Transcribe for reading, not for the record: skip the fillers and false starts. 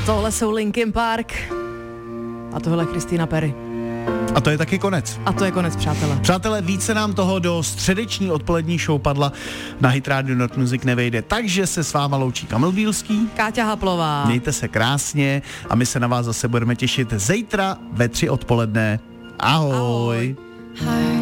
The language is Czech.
Tohle jsou Linkin Park a tohle Christina Perry. A to je taky konec. A to je konec, přátelé. Přátelé, více nám toho do středeční odpolední show Padla na Hit Radio Not Music nevejde, takže se s váma loučí Kamil Bílský, Káťa Haplová. Mějte se krásně a my se na vás zase budeme těšit zítra ve 3 odpoledne. Ahoj. Ahoj.